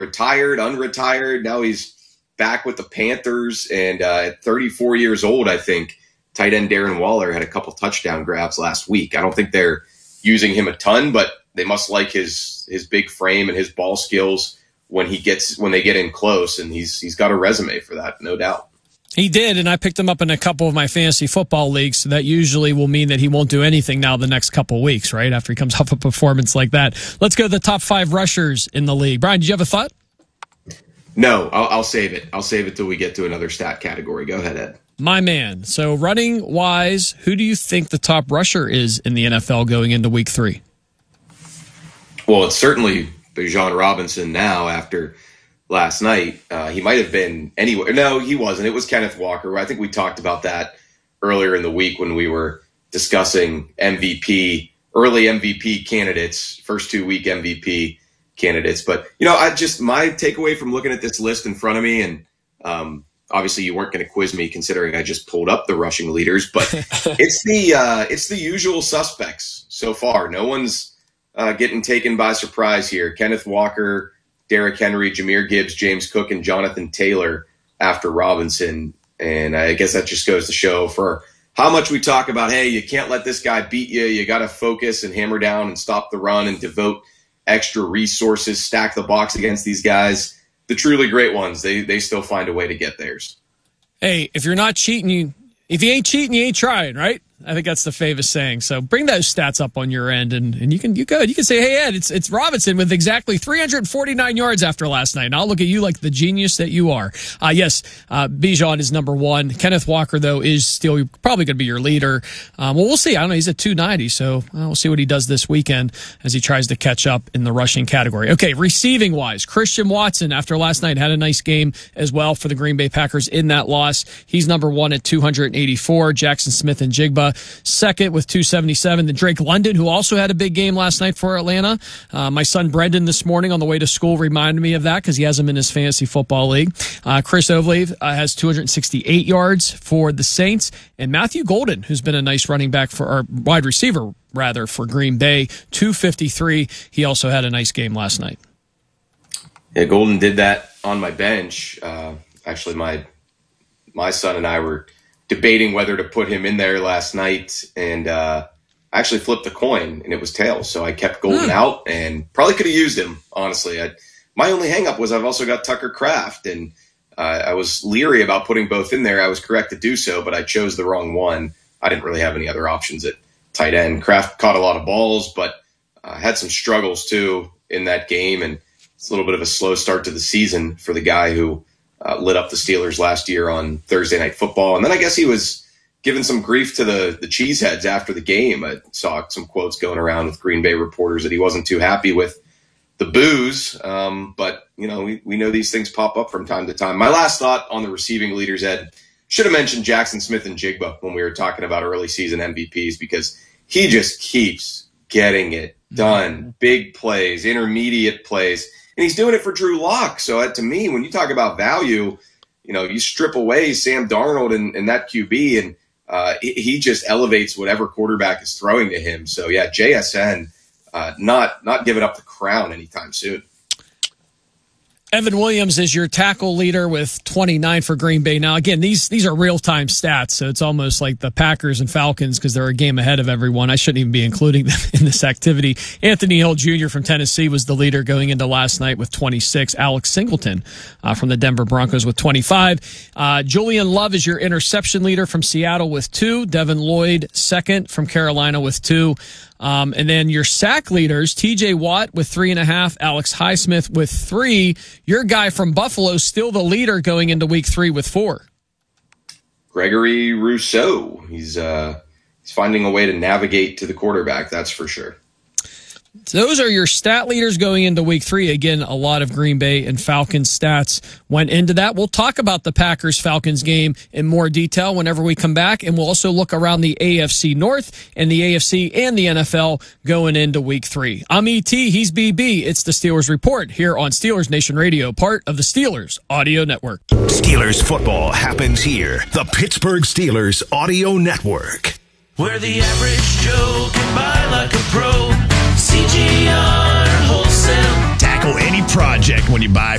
retired, unretired. Now he's back with the Panthers. And at 34 years old, I think, tight end Darren Waller had a couple touchdown grabs last week. I don't think they're using him a ton, but they must like his big frame and his ball skills when they get in close. And he's got a resume for that, no doubt. He did, and I picked him up in a couple of my fantasy football leagues, so that usually will mean that he won't do anything now the next couple of weeks, right, after he comes off a performance like that. Let's go to the top 5 rushers in the league. Brian, did you have a thought? No, I'll save it. I'll save it till we get to another stat category. Go ahead, Ed. My man. So running-wise, who do you think the top rusher is in the NFL going into Week 3? Well, it's certainly Bijan Robinson now after last night. He might have been anywhere. No, he wasn't. It was Kenneth Walker. I think we talked about that earlier in the week when we were discussing early MVP candidates, first 2-week MVP candidates. But, my takeaway from looking at this list in front of me, and obviously you weren't going to quiz me considering I just pulled up the rushing leaders, but it's the usual suspects so far. No one's getting taken by surprise here. Kenneth Walker, Derrick Henry, Jahmyr Gibbs, James Cook, and Jonathan Taylor after Robinson. And I guess that just goes to show for how much we talk about, hey, you can't let this guy beat you. You got to focus and hammer down and stop the run and devote extra resources, stack the box against these guys. The truly great ones, they still find a way to get theirs. Hey, if you're not cheating, if you ain't cheating, you ain't trying, right? I think that's the famous saying. So bring those stats up on your end, and you can say, hey, Ed, it's Robinson with exactly 349 yards after last night. And I'll look at you like the genius that you are. Yes, Bijan is number 1. Kenneth Walker, though, is still probably going to be your leader. Well, we'll see. I don't know. He's at 290, so we'll see what he does this weekend as he tries to catch up in the rushing category. Okay, receiving-wise, Christian Watson, after last night, had a nice game as well for the Green Bay Packers in that loss. He's number 1 at 284. Jackson Smith and Jigba second with 277. Then Drake London, who also had a big game last night for Atlanta. My son Brendan this morning on the way to school reminded me of that because he has him in his fantasy football league. Chris Olave has 268 yards for the Saints. And Matthew Golden, who's been a nice running back or wide receiver, rather, for Green Bay, 253. He also had a nice game last night. Yeah, Golden did that on my bench. Actually, my son and I were debating whether to put him in there last night, and I actually flipped the coin, and it was tails. So I kept Golden out, and probably could have used him, honestly. My only hang-up was I've also got Tucker Kraft, and I was leery about putting both in there. I was correct to do so, but I chose the wrong one. I didn't really have any other options at tight end. Kraft caught a lot of balls, but had some struggles, too, in that game, and it's a little bit of a slow start to the season for the guy who lit up the Steelers last year on Thursday Night Football. And then I guess he was giving some grief to the cheeseheads after the game. I saw some quotes going around with Green Bay reporters that he wasn't too happy with the boos. But, we know these things pop up from time to time. My last thought on the receiving leaders, Ed, should have mentioned Jackson Smith and Jigba when we were talking about early season MVPs because he just keeps getting it done. Big plays, intermediate plays. And he's doing it for Drew Lock. So to me, when you talk about value, you strip away Sam Darnold and that QB, and he just elevates whatever quarterback is throwing to him. So, yeah, JSN not giving up the crown anytime soon. Evan Williams is your tackle leader with 29 for Green Bay. Now, again, these are real-time stats, so it's almost like the Packers and Falcons because they're a game ahead of everyone. I shouldn't even be including them in this activity. Anthony Hill Jr. from Tennessee was the leader going into last night with 26. Alex Singleton from the Denver Broncos with 25. Julian Love is your interception leader from Seattle with 2. Devin Lloyd second from Carolina with 2. And then your sack leaders, TJ Watt with 3.5, Alex Highsmith with 3. Your guy from Buffalo still the leader going into week 3 with 4. Gregory Rousseau. He's finding a way to navigate to the quarterback, that's for sure. Those are your stat leaders going into week 3. Again, a lot of Green Bay and Falcons stats went into that. We'll talk about the Packers-Falcons game in more detail whenever we come back, and we'll also look around the AFC North and the AFC and the NFL going into week 3. I'm ET, he's BB. It's the Steelers Report here on Steelers Nation Radio, part of the Steelers Audio Network. Steelers football happens here. The Pittsburgh Steelers Audio Network. Where the average Joe can buy like a pro. CGR Wholesale. tackle any project when you buy